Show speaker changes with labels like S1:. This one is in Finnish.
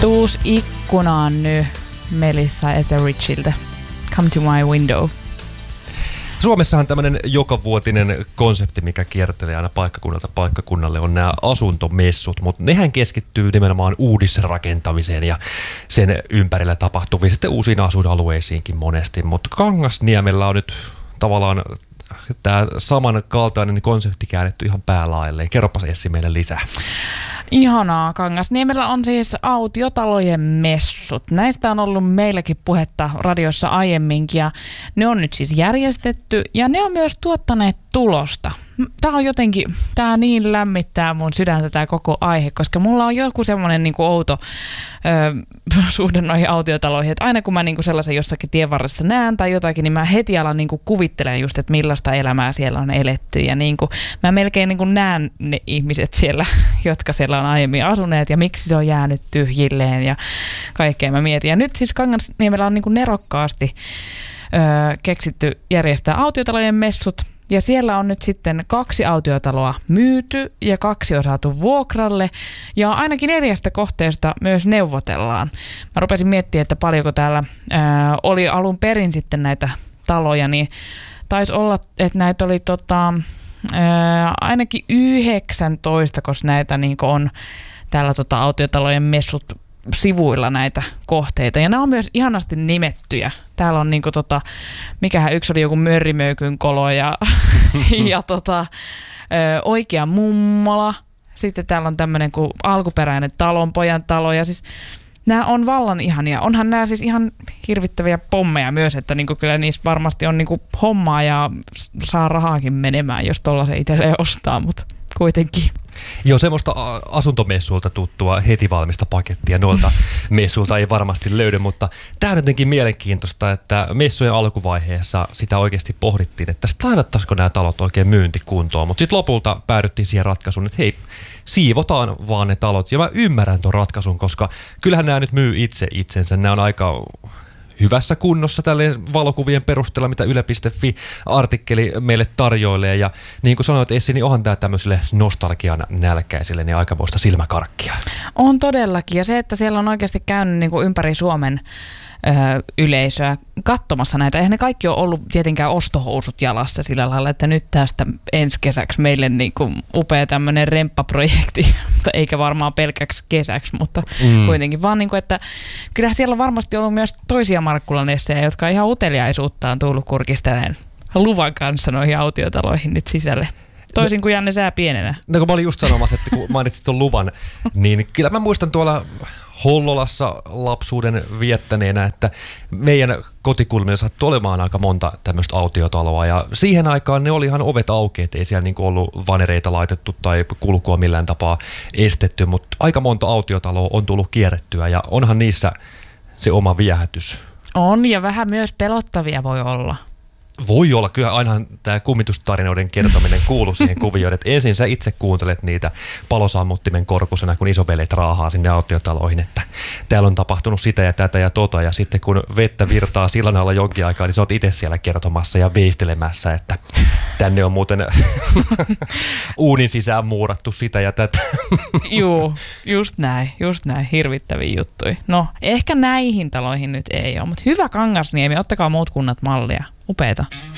S1: Tuus ikkunaan nyt Melissa Etheridgeiltä. Come to my window.
S2: Suomessahan tämmöinen jokavuotinen konsepti, mikä kiertelee aina paikkakunnalta paikkakunnalle, on nämä asuntomessut, mutta nehän keskittyy nimenomaan uudisrakentamiseen ja sen ympärillä tapahtuviin sitten uusiin asuinalueisiinkin monesti, mutta Kangasniemellä on nyt tavallaan tämä samankaltainen konsepti käännetty ihan päälailleen. Kerropas Essi meille lisää.
S1: Ihanaa. Kangasniemellä on siis autiotalojen messut. Näistä on ollut meilläkin puhetta radiossa aiemminkin ja ne on nyt siis järjestetty ja ne on myös tuottaneet tulosta. Tää niin lämmittää mun sydäntä tää koko aihe, koska mulla on joku semmoinen niinku outo suhde noihin autiotaloihin, että aina kun mä niinku sellaisen jossakin tienvarressa näen tai jotakin, niin mä heti alan niinku kuvittelemaan just, että millaista elämää siellä on eletty ja niinku, mä melkein niinku näen ne ihmiset siellä, jotka siellä on aiemmin asuneet ja miksi se on jäänyt tyhjilleen ja kaikkea mä mietin. Ja nyt siis Kangasniemellä on niinku nerokkaasti keksitty järjestää autiotalojen messut. Ja siellä on nyt sitten 2 autiotaloa myyty ja 2 on saatu vuokralle ja ainakin 4 kohteesta myös neuvotellaan. Mä rupesin miettimään, että paljonko täällä oli alun perin sitten näitä taloja, niin taisi olla, että näitä oli ainakin 19, koska näitä niin on täällä autiotalojen messut sivuilla näitä kohteita. Ja nämä on myös ihanasti nimettyjä. Täällä on niinku mikähän yksi oli joku Mörrimöykyn kolo ja, ja oikea mummola. Sitten täällä on tämmöinen kuin alkuperäinen talonpojan talo. Ja siis nämä on vallan ihania. Onhan nämä siis ihan hirvittäviä pommeja myös, että niinku kyllä niissä varmasti on niinku hommaa ja saa rahaakin menemään, jos tollaisen itselleen ostaa, mutta kuitenkin.
S2: Joo, semmoista asuntomessuilta tuttua heti valmista pakettia noilta messuilta ei varmasti löydy, mutta tämä on jotenkin mielenkiintoista, että messujen alkuvaiheessa sitä oikeasti pohdittiin, että lainattaisiko nämä talot oikein myyntikuntoon, mutta sitten lopulta päädyttiin siihen ratkaisuun, että hei, siivotaan vaan ne talot, ja mä ymmärrän ton ratkaisun, koska kyllähän nämä nyt myy itse itsensä, nämä on aika hyvässä kunnossa tälleen valokuvien perusteella, mitä Yle.fi-artikkeli meille tarjoilee. Ja niin kuin sanoit Essi, niin onhan tämä tämmöiselle nostalgian nälkäisille niin aikamoista silmäkarkkia. On
S1: todellakin. Ja se, että siellä on oikeasti käynyt niin kuin ympäri Suomen yleisöä katsomassa näitä. Eihän ne kaikki ole ollut tietenkään ostohousut jalassa sillä lailla, että nyt tästä ensi kesäksi meille niin kuin upea tämmöinen remppaprojekti, eikä varmaan pelkäksi kesäksi, mutta kuitenkin vaan niin kuin, että kyllähän siellä on varmasti ollut myös toisia Markkulan-essejä, jotka ihan uteliaisuuttaan tullut kurkisteleen luvan kanssa noihin autiotaloihin nyt sisälle. Toisin kuin Janne Sää pienenä.
S2: No kun mä olin just sanomassa, että kun mainitsit tuon luvan, niin kyllä mä muistan tuolla Hollolassa lapsuuden viettäneenä, että meidän kotikulmilla sattui olemaan aika monta tämmöistä autiotaloa ja siihen aikaan ne oli ihan ovet auki, ettei siellä niinku ollut vanereita laitettu tai kulkua millään tapaa estetty, mutta aika monta autiotaloa on tullut kierrettyä ja onhan niissä se oma viehätys. On
S1: ja vähän myös pelottavia voi olla.
S2: Voi olla, kyllä ainahan tämä kummitustarinoiden kertominen kuuluu siihen kuvioon, että ensin sä itse kuuntelet niitä palosammuttimen korkusena, kun isoveljet raahaa sinne autiotaloihin, että täällä on tapahtunut sitä ja tätä ja tota, ja sitten kun vettä virtaa sillan alla jonkin aikaa, niin sä oot itse siellä kertomassa ja veistelemässä, että tänne on muuten uunin sisään muurattu sitä ja tätä.
S1: Juu, just näin, hirvittäviä juttuja. No, ehkä näihin taloihin nyt ei ole, mutta hyvä Kangasniemi, ottakaa muut kunnat mallia. Upeeta.